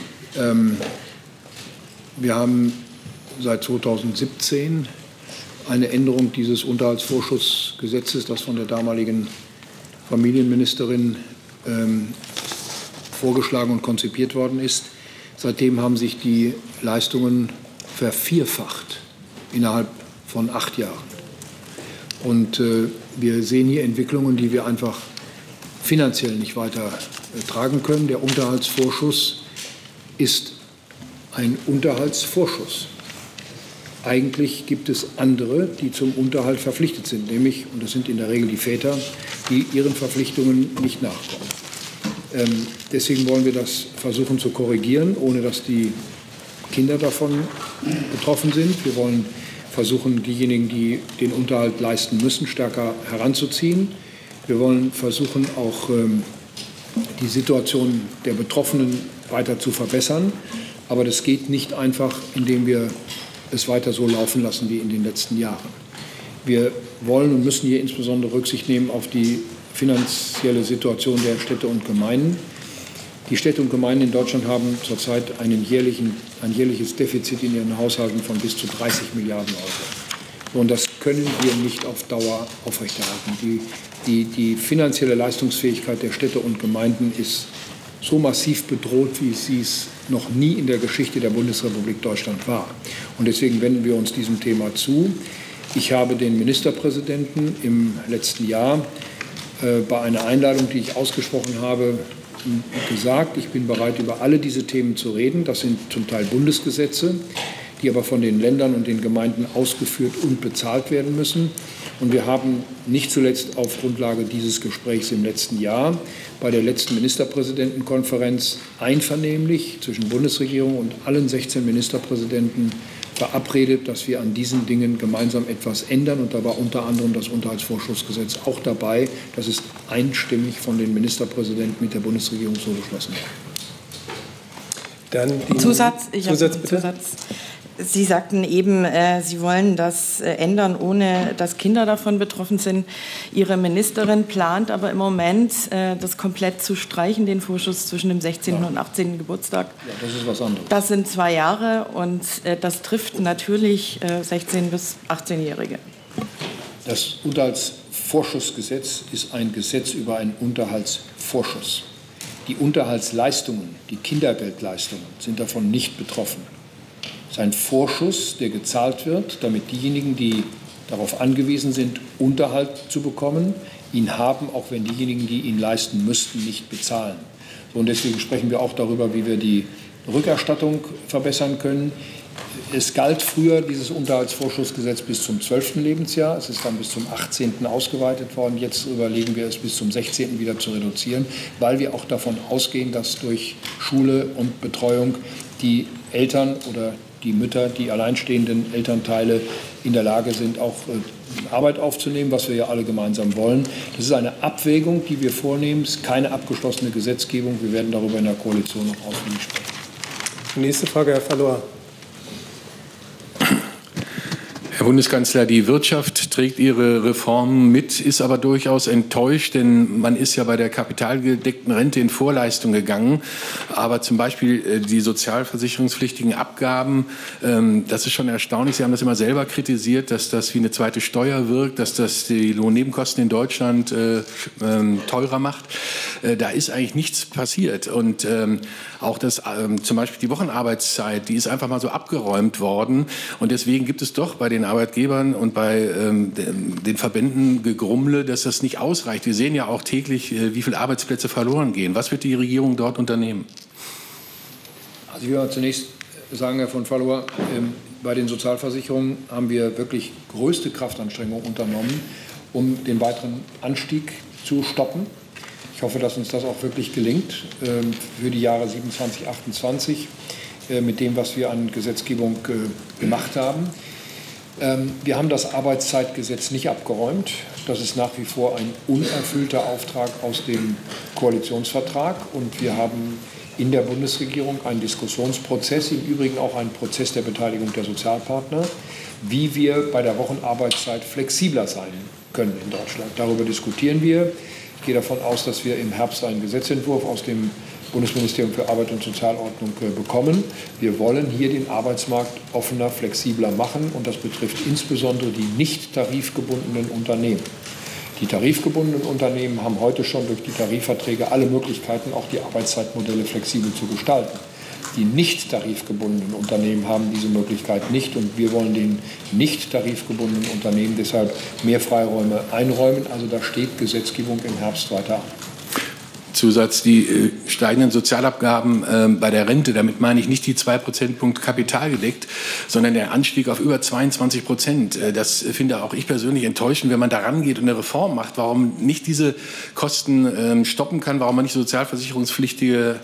Wir haben seit 2017 eine Änderung dieses Unterhaltsvorschussgesetzes, das von der damaligen Familienministerin vorgeschlagen und konzipiert worden ist. Seitdem haben sich die Leistungen vervierfacht innerhalb von 8 Jahren. Und wir sehen hier Entwicklungen, die wir einfach finanziell nicht weiter tragen können. Der Unterhaltsvorschuss ist ein Unterhaltsvorschuss. Eigentlich gibt es andere, die zum Unterhalt verpflichtet sind, nämlich, und das sind in der Regel die Väter, die ihren Verpflichtungen nicht nachkommen. Deswegen wollen wir das versuchen zu korrigieren, ohne dass die Kinder davon betroffen sind. Wir wollen versuchen, diejenigen, die den Unterhalt leisten müssen, stärker heranzuziehen. Wir wollen versuchen, auch die Situation der Betroffenen weiter zu verbessern. Aber das geht nicht einfach, indem wir es weiter so laufen lassen wie in den letzten Jahren. Wir wollen und müssen hier insbesondere Rücksicht nehmen auf die finanzielle Situation der Städte und Gemeinden. Die Städte und Gemeinden in Deutschland haben zurzeit ein jährliches Defizit in ihren Haushalten von bis zu 30 Milliarden Euro. Und das können wir nicht auf Dauer aufrechterhalten. Die finanzielle Leistungsfähigkeit der Städte und Gemeinden ist so massiv bedroht, wie sie es noch nie in der Geschichte der Bundesrepublik Deutschland war. Und deswegen wenden wir uns diesem Thema zu. Ich habe den Ministerpräsidenten im letzten Jahr bei einer Einladung, die ich ausgesprochen habe, gesagt, ich bin bereit, über alle diese Themen zu reden. Das sind zum Teil Bundesgesetze, die aber von den Ländern und den Gemeinden ausgeführt und bezahlt werden müssen. Und wir haben nicht zuletzt auf Grundlage dieses Gesprächs im letzten Jahr bei der letzten Ministerpräsidentenkonferenz einvernehmlich zwischen Bundesregierung und allen 16 Ministerpräsidenten verabredet, dass wir an diesen Dingen gemeinsam etwas ändern. Und da war unter anderem das Unterhaltsvorschussgesetz auch dabei. Das ist einstimmig von den Ministerpräsidenten mit der Bundesregierung so beschlossen worden. Dann Zusatz. bitte. Sie sagten eben, Sie wollen das ändern, ohne dass Kinder davon betroffen sind. Ihre Ministerin plant aber im Moment, das komplett zu streichen, den Vorschuss zwischen dem 16. und 18. Geburtstag. Ja, das ist was anderes. Das sind 2 Jahre und das trifft natürlich 16- bis 18-Jährige. Das Unterhaltsvorschussgesetz ist ein Gesetz über einen Unterhaltsvorschuss. Die Unterhaltsleistungen, die Kindergeldleistungen sind davon nicht betroffen. Es ist ein Vorschuss, der gezahlt wird, damit diejenigen, die darauf angewiesen sind, Unterhalt zu bekommen, ihn haben, auch wenn diejenigen, die ihn leisten müssten, nicht bezahlen. So, und deswegen sprechen wir auch darüber, wie wir die Rückerstattung verbessern können. Es galt früher, dieses Unterhaltsvorschussgesetz, bis zum 12. Lebensjahr. Es ist dann bis zum 18. ausgeweitet worden. Jetzt überlegen wir es bis zum 16. wieder zu reduzieren, weil wir auch davon ausgehen, dass durch Schule und Betreuung die Eltern oder die Mütter, die alleinstehenden Elternteile in der Lage sind, auch Arbeit aufzunehmen, was wir ja alle gemeinsam wollen. Das ist eine Abwägung, die wir vornehmen. Es ist keine abgeschlossene Gesetzgebung. Wir werden darüber in der Koalition noch ausführlich sprechen. Nächste Frage, Herr Falloir. Herr Bundeskanzler, die Wirtschaft trägt ihre Reformen mit, ist aber durchaus enttäuscht, denn man ist ja bei der kapitalgedeckten Rente in Vorleistung gegangen. Aber zum Beispiel die sozialversicherungspflichtigen Abgaben, das ist schon erstaunlich. Sie haben das immer selber kritisiert, dass das wie eine zweite Steuer wirkt, dass das die Lohnnebenkosten in Deutschland teurer macht. Da ist eigentlich nichts passiert. Und auch das, zum Beispiel die Wochenarbeitszeit, die ist einfach mal so abgeräumt worden. Und deswegen gibt es doch bei den Arbeitgebern und bei den Verbänden Gegrummle, dass das nicht ausreicht. Wir sehen ja auch täglich, wie viele Arbeitsplätze verloren gehen. Was wird die Regierung dort unternehmen? Also ich will mal zunächst sagen, Herr von Falloir, bei den Sozialversicherungen haben wir wirklich größte Kraftanstrengungen unternommen, um den weiteren Anstieg zu stoppen. Ich hoffe, dass uns das auch wirklich gelingt für die Jahre 27, 28 mit dem, was wir an Gesetzgebung gemacht haben. Wir haben das Arbeitszeitgesetz nicht abgeräumt. Das ist nach wie vor ein unerfüllter Auftrag aus dem Koalitionsvertrag. Und wir haben in der Bundesregierung einen Diskussionsprozess, im Übrigen auch einen Prozess der Beteiligung der Sozialpartner, wie wir bei der Wochenarbeitszeit flexibler sein können in Deutschland. Darüber diskutieren wir. Ich gehe davon aus, dass wir im Herbst einen Gesetzentwurf aus dem Bundesministerium für Arbeit und Sozialordnung bekommen. Wir wollen hier den Arbeitsmarkt offener, flexibler machen, und das betrifft insbesondere die nicht tarifgebundenen Unternehmen. Die tarifgebundenen Unternehmen haben heute schon durch die Tarifverträge alle Möglichkeiten, auch die Arbeitszeitmodelle flexibel zu gestalten. Die nicht tarifgebundenen Unternehmen haben diese Möglichkeit nicht, und wir wollen den nicht tarifgebundenen Unternehmen deshalb mehr Freiräume einräumen. Also da steht Gesetzgebung im Herbst weiter an. Zusatz, die steigenden Sozialabgaben bei der Rente, damit meine ich nicht die 2 Prozentpunkte Kapital gedeckt, sondern der Anstieg auf über 22%. Das finde auch ich persönlich enttäuschend, wenn man da rangeht und eine Reform macht, warum nicht diese Kosten stoppen kann, warum man nicht sozialversicherungspflichtige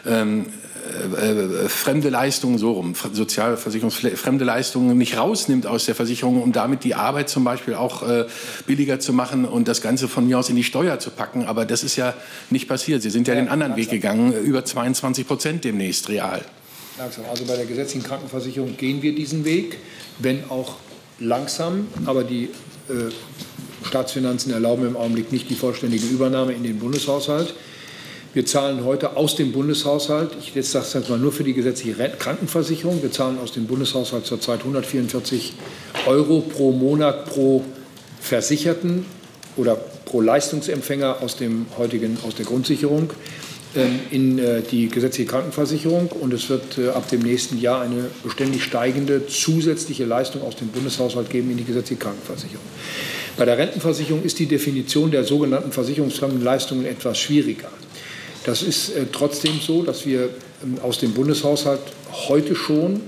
fremde Leistungen, so rum, sozialversicherungsfremde Leistungen nicht rausnimmt aus der Versicherung, um damit die Arbeit zum Beispiel auch billiger zu machen und das Ganze von mir aus in die Steuer zu packen. Aber das ist ja nicht passiert. Sie sind ja den anderen Weg gegangen, über 22% demnächst real. Langsam. Also bei der gesetzlichen Krankenversicherung gehen wir diesen Weg, wenn auch langsam, aber die Staatsfinanzen erlauben im Augenblick nicht die vollständige Übernahme in den Bundeshaushalt. Wir zahlen heute aus dem Bundeshaushalt, ich sage es jetzt mal nur für die gesetzliche Krankenversicherung, wir zahlen aus dem Bundeshaushalt zurzeit 144 € pro Monat pro Versicherten oder pro Leistungsempfänger aus der Grundsicherung in die gesetzliche Krankenversicherung, und es wird ab dem nächsten Jahr eine beständig steigende zusätzliche Leistung aus dem Bundeshaushalt geben in die gesetzliche Krankenversicherung. Bei der Rentenversicherung ist die Definition der sogenannten versicherungsfremden Leistungen etwas schwieriger. Das ist trotzdem so, dass wir aus dem Bundeshaushalt heute schon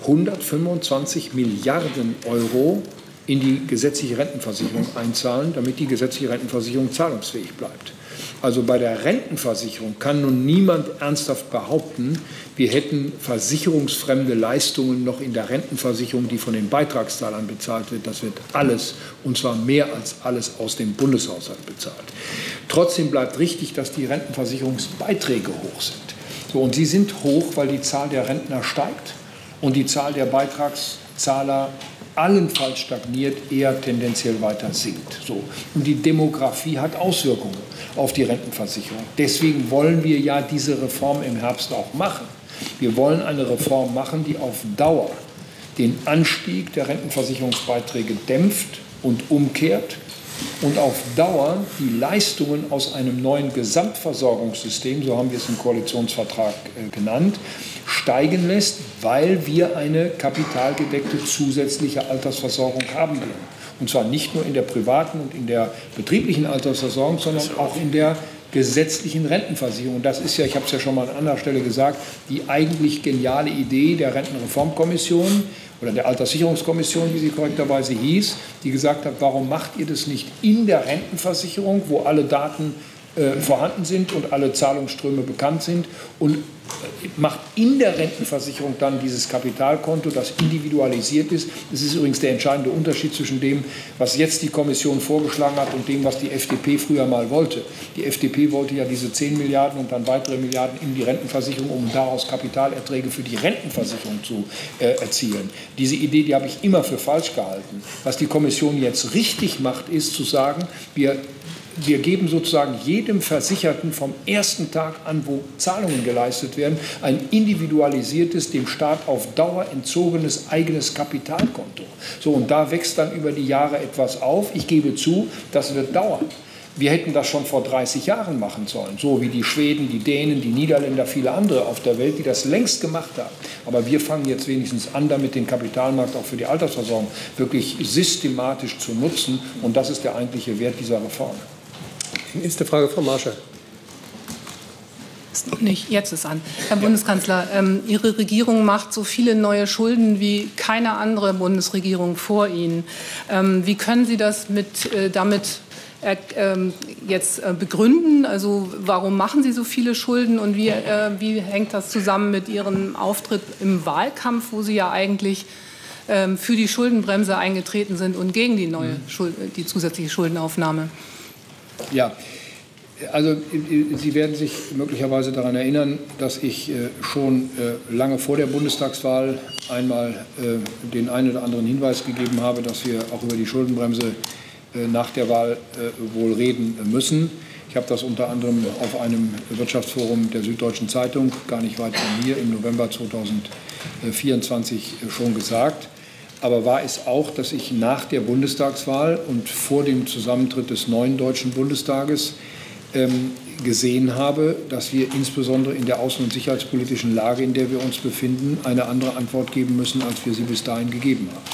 125 Milliarden € in die gesetzliche Rentenversicherung einzahlen, damit die gesetzliche Rentenversicherung zahlungsfähig bleibt. Also bei der Rentenversicherung kann nun niemand ernsthaft behaupten, wir hätten versicherungsfremde Leistungen noch in der Rentenversicherung, die von den Beitragszahlern bezahlt wird. Das wird alles, und zwar mehr als alles, aus dem Bundeshaushalt bezahlt. Trotzdem bleibt richtig, dass die Rentenversicherungsbeiträge hoch sind. So, und sie sind hoch, weil die Zahl der Rentner steigt und die Zahl der Beitragszahler allenfalls stagniert, eher tendenziell weiter sinkt. So. Und die Demografie hat Auswirkungen auf die Rentenversicherung. Deswegen wollen wir ja diese Reform im Herbst auch machen. Wir wollen eine Reform machen, die auf Dauer den Anstieg der Rentenversicherungsbeiträge dämpft und umkehrt und auf Dauer die Leistungen aus einem neuen Gesamtversorgungssystem, so haben wir es im Koalitionsvertrag genannt, steigen lässt, weil wir eine kapitalgedeckte zusätzliche Altersversorgung haben werden. Und zwar nicht nur in der privaten und in der betrieblichen Altersversorgung, sondern auch in der gesetzlichen Rentenversicherung. Das ist ja, ich habe es ja schon mal an anderer Stelle gesagt, die eigentlich geniale Idee der Rentenreformkommission oder der Alterssicherungskommission, wie sie korrekterweise hieß, die gesagt hat, warum macht ihr das nicht in der Rentenversicherung, wo alle Daten vorhanden sind und alle Zahlungsströme bekannt sind, und macht in der Rentenversicherung dann dieses Kapitalkonto, das individualisiert ist. Das ist übrigens der entscheidende Unterschied zwischen dem, was jetzt die Kommission vorgeschlagen hat, und dem, was die FDP früher mal wollte. Die FDP wollte ja diese 10 Milliarden und dann weitere Milliarden in die Rentenversicherung, um daraus Kapitalerträge für die Rentenversicherung zu erzielen. Diese Idee, die habe ich immer für falsch gehalten. Was die Kommission jetzt richtig macht, ist zu sagen, wir geben sozusagen jedem Versicherten vom ersten Tag an, wo Zahlungen geleistet werden, ein individualisiertes, dem Staat auf Dauer entzogenes eigenes Kapitalkonto. So, und da wächst dann über die Jahre etwas auf. Ich gebe zu, das wird dauern. Wir hätten das schon vor 30 Jahren machen sollen, so wie die Schweden, die Dänen, die Niederländer, viele andere auf der Welt, die das längst gemacht haben. Aber wir fangen jetzt wenigstens an, damit den Kapitalmarkt auch für die Altersversorgung wirklich systematisch zu nutzen. Und das ist der eigentliche Wert dieser Reform. Nächste Frage, Frau Marschall. Nicht, jetzt ist an. Herr Bundeskanzler, Ihre Regierung macht so viele neue Schulden wie keine andere Bundesregierung vor Ihnen. Wie können Sie das damit jetzt begründen? Also warum machen Sie so viele Schulden, und wie hängt das zusammen mit Ihrem Auftritt im Wahlkampf, wo Sie ja eigentlich für die Schuldenbremse eingetreten sind und gegen die zusätzliche Schuldenaufnahme? Ja, Also Sie werden sich möglicherweise daran erinnern, dass ich schon lange vor der Bundestagswahl einmal den einen oder anderen Hinweis gegeben habe, dass wir auch über die Schuldenbremse nach der Wahl wohl reden müssen. Ich habe das unter anderem auf einem Wirtschaftsforum der Süddeutschen Zeitung, gar nicht weit von hier, im November 2024 schon gesagt. Aber war es auch, dass ich nach der Bundestagswahl und vor dem Zusammentritt des neuen Deutschen Bundestages gesehen habe, dass wir insbesondere in der außen- und sicherheitspolitischen Lage, in der wir uns befinden, eine andere Antwort geben müssen, als wir sie bis dahin gegeben haben.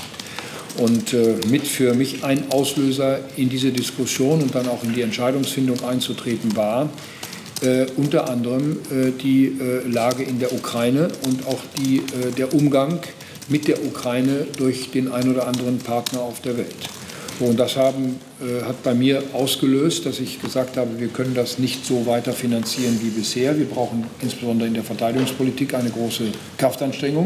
Und mit für mich ein Auslöser in diese Diskussion und dann auch in die Entscheidungsfindung einzutreten war, unter anderem die Lage in der Ukraine und auch der Umgang mit der Ukraine durch den ein oder anderen Partner auf der Welt. Und das hat bei mir ausgelöst, dass ich gesagt habe, wir können das nicht so weiter finanzieren wie bisher. Wir brauchen insbesondere in der Verteidigungspolitik eine große Kraftanstrengung.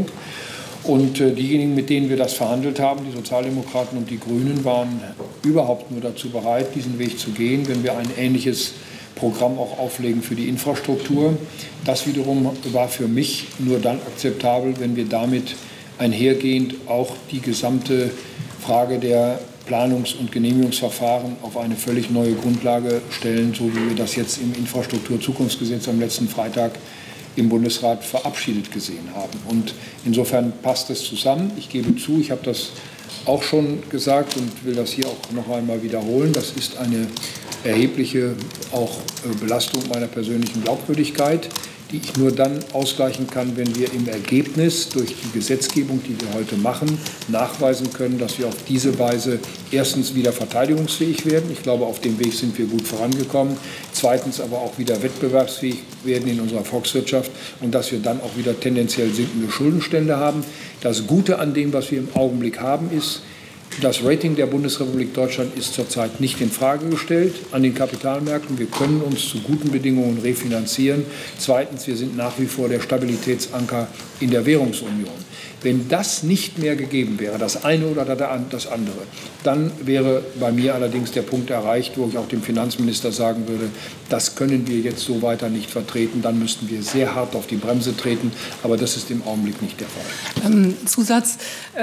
Und diejenigen, mit denen wir das verhandelt haben, die Sozialdemokraten und die Grünen, waren überhaupt nur dazu bereit, diesen Weg zu gehen, wenn wir ein ähnliches Programm auch auflegen für die Infrastruktur. Das wiederum war für mich nur dann akzeptabel, wenn wir damit einhergehend auch die gesamte Frage der Planungs- und Genehmigungsverfahren auf eine völlig neue Grundlage stellen, so wie wir das jetzt im Infrastrukturzukunftsgesetz am letzten Freitag im Bundesrat verabschiedet gesehen haben. Und insofern passt es zusammen. Ich gebe zu, ich habe das auch schon gesagt und will das hier auch noch einmal wiederholen. Das ist eine erhebliche auch Belastung meiner persönlichen Glaubwürdigkeit, die ich nur dann ausgleichen kann, wenn wir im Ergebnis durch die Gesetzgebung, die wir heute machen, nachweisen können, dass wir auf diese Weise erstens wieder verteidigungsfähig werden. Ich glaube, auf dem Weg sind wir gut vorangekommen. Zweitens aber auch wieder wettbewerbsfähig werden in unserer Volkswirtschaft und dass wir dann auch wieder tendenziell sinkende Schuldenstände haben. Das Gute an dem, was wir im Augenblick haben, ist, das Rating der Bundesrepublik Deutschland ist zurzeit nicht in Frage gestellt an den Kapitalmärkten. Wir können uns zu guten Bedingungen refinanzieren. Zweitens, wir sind nach wie vor der Stabilitätsanker in der Währungsunion. Wenn das nicht mehr gegeben wäre, das eine oder das andere, dann wäre bei mir allerdings der Punkt erreicht, wo ich auch dem Finanzminister sagen würde, das können wir jetzt so weiter nicht vertreten. Dann müssten wir sehr hart auf die Bremse treten. Aber das ist im Augenblick nicht der Fall. Zusatz,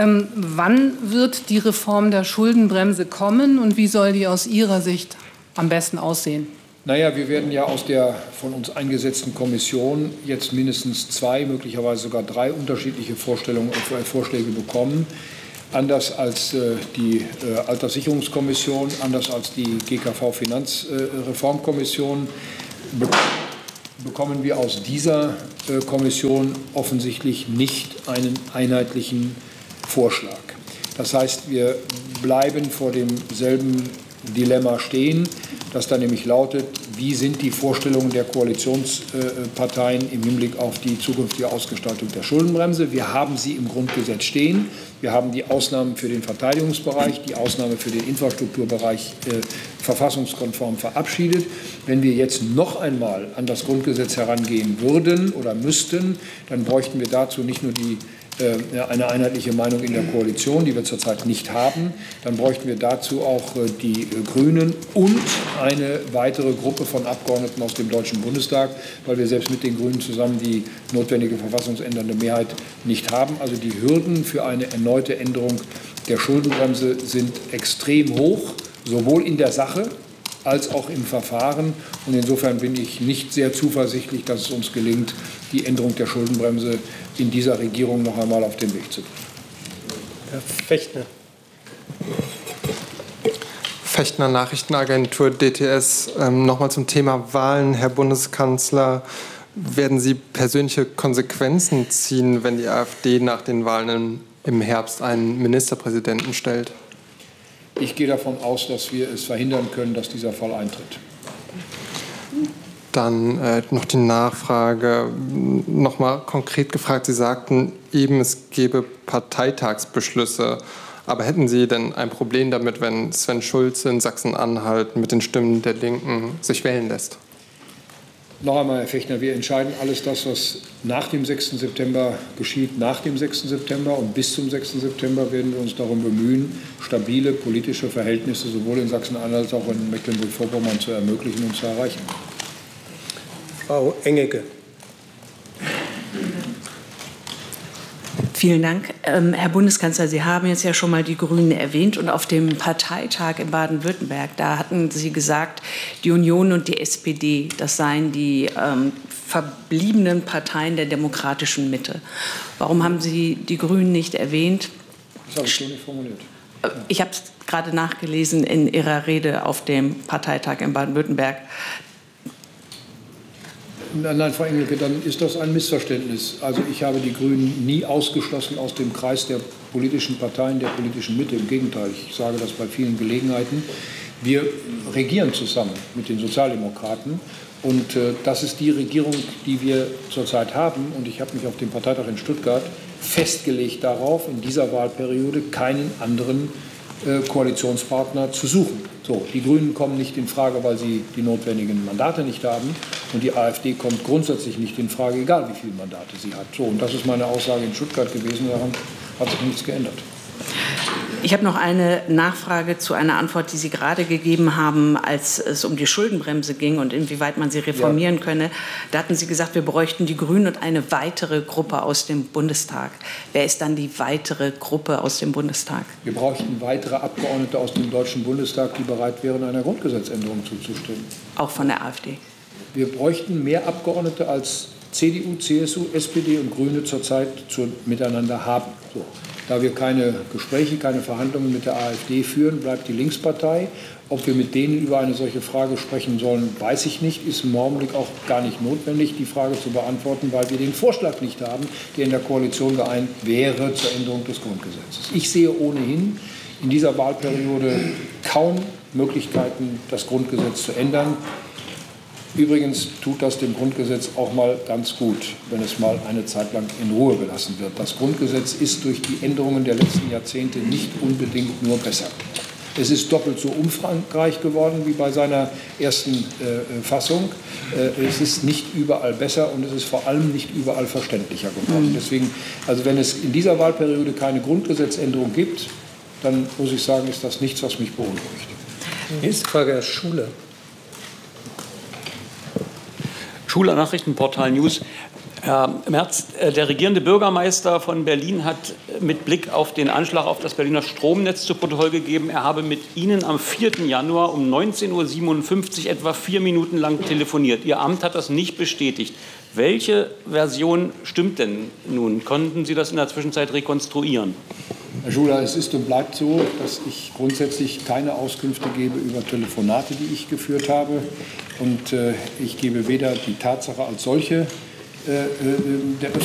wann wird die Reform der Schuldenbremse kommen und wie soll die aus Ihrer Sicht am besten aussehen? Naja, wir werden ja aus der von uns eingesetzten Kommission jetzt mindestens 2, möglicherweise sogar 3 unterschiedliche Vorschläge bekommen. Anders als die Alterssicherungskommission, anders als die GKV-Finanzreformkommission bekommen wir aus dieser Kommission offensichtlich nicht einen einheitlichen Vorschlag. Das heißt, wir bleiben vor demselben Dilemma stehen, das dann nämlich lautet, wie sind die Vorstellungen der Koalitionsparteien im Hinblick auf die zukünftige Ausgestaltung der Schuldenbremse. Wir haben sie im Grundgesetz stehen. Wir haben die Ausnahmen für den Verteidigungsbereich, die Ausnahme für den Infrastrukturbereich verfassungskonform verabschiedet. Wenn wir jetzt noch einmal an das Grundgesetz herangehen würden oder müssten, dann bräuchten wir dazu nicht nur eine einheitliche Meinung in der Koalition, die wir zurzeit nicht haben. Dann bräuchten wir dazu auch die Grünen und eine weitere Gruppe von Abgeordneten aus dem Deutschen Bundestag, weil wir selbst mit den Grünen zusammen die notwendige verfassungsändernde Mehrheit nicht haben. Also die Hürden für eine erneute Änderung der Schuldenbremse sind extrem hoch, sowohl in der Sache als auch im Verfahren. Und insofern bin ich nicht sehr zuversichtlich, dass es uns gelingt, die Änderung der Schuldenbremse in dieser Regierung noch einmal auf den Weg zu bringen. Herr Fechtner. Fechtner, Nachrichtenagentur DTS. Nochmal zum Thema Wahlen. Herr Bundeskanzler, werden Sie persönliche Konsequenzen ziehen, wenn die AfD nach den Wahlen im Herbst einen Ministerpräsidenten stellt? Ich gehe davon aus, dass wir es verhindern können, dass dieser Fall eintritt. Dann noch die Nachfrage, noch mal konkret gefragt. Sie sagten eben, es gäbe Parteitagsbeschlüsse. Aber hätten Sie denn ein Problem damit, wenn Sven Schulze in Sachsen-Anhalt mit den Stimmen der Linken sich wählen lässt? Noch einmal, Herr Fechner, wir entscheiden alles das, was nach dem 6. September geschieht, nach dem 6. September. Und bis zum 6. September werden wir uns darum bemühen, stabile politische Verhältnisse sowohl in Sachsen-Anhalt als auch in Mecklenburg-Vorpommern zu ermöglichen und zu erreichen. Frau Engelke. Vielen Dank. Herr Bundeskanzler, Sie haben jetzt ja schon mal die Grünen erwähnt. Und auf dem Parteitag in Baden-Württemberg, da hatten Sie gesagt, die Union und die SPD, das seien die verbliebenen Parteien der demokratischen Mitte. Warum haben Sie die Grünen nicht erwähnt? Das habe ich so nicht formuliert. Ich habe es gerade nachgelesen in Ihrer Rede auf dem Parteitag in Baden-Württemberg. Nein, Frau Engelke, dann ist das ein Missverständnis. Also ich habe die Grünen nie ausgeschlossen aus dem Kreis der politischen Parteien, der politischen Mitte. Im Gegenteil, ich sage das bei vielen Gelegenheiten. Wir regieren zusammen mit den Sozialdemokraten. Und das ist die Regierung, die wir zurzeit haben. Und ich habe mich auf dem Parteitag in Stuttgart festgelegt darauf, in dieser Wahlperiode keinen anderen Koalitionspartner zu suchen. So, die Grünen kommen nicht in Frage, weil sie die notwendigen Mandate nicht haben. Und die AfD kommt grundsätzlich nicht in Frage, egal wie viele Mandate sie hat. So, und das ist meine Aussage in Stuttgart gewesen. Daran hat sich nichts geändert. Ich habe noch eine Nachfrage zu einer Antwort, die Sie gerade gegeben haben, als es um die Schuldenbremse ging und inwieweit man sie reformieren könne. Da hatten Sie gesagt, wir bräuchten die Grünen und eine weitere Gruppe aus dem Bundestag. Wer ist dann die weitere Gruppe aus dem Bundestag? Wir bräuchten weitere Abgeordnete aus dem Deutschen Bundestag, die bereit wären, einer Grundgesetzänderung zuzustimmen. Auch von der AfD? Wir bräuchten mehr Abgeordnete als CDU, CSU, SPD und Grüne zurzeit miteinander haben. So. Da wir keine Gespräche, keine Verhandlungen mit der AfD führen, bleibt die Linkspartei. Ob wir mit denen über eine solche Frage sprechen sollen, weiß ich nicht. Ist im Augenblick auch gar nicht notwendig, die Frage zu beantworten, weil wir den Vorschlag nicht haben, der in der Koalition geeint wäre zur Änderung des Grundgesetzes. Ich sehe ohnehin in dieser Wahlperiode kaum Möglichkeiten, das Grundgesetz zu ändern. Übrigens tut das dem Grundgesetz auch mal ganz gut, wenn es mal eine Zeit lang in Ruhe gelassen wird. Das Grundgesetz ist durch die Änderungen der letzten Jahrzehnte nicht unbedingt nur besser. Es ist doppelt so umfangreich geworden wie bei seiner ersten Fassung. Es ist nicht überall besser und es ist vor allem nicht überall verständlicher geworden. Deswegen, also wenn es in dieser Wahlperiode keine Grundgesetzänderung gibt, dann muss ich sagen, ist das nichts, was mich beunruhigt. Nächste Frage, Herr Schuler. Schuler, Nachrichtenportal News. Herr Merz, der regierende Bürgermeister von Berlin hat mit Blick auf den Anschlag auf das Berliner Stromnetz zu Protokoll gegeben, er habe mit Ihnen am 4. Januar um 19:57 Uhr etwa 4 Minuten lang telefoniert. Ihr Amt hat das nicht bestätigt. Welche Version stimmt denn nun? Konnten Sie das in der Zwischenzeit rekonstruieren? Herr Schuler, es ist und bleibt so, dass ich grundsätzlich keine Auskünfte gebe über Telefonate, die ich geführt habe. Und ich gebe weder die Tatsache als solche der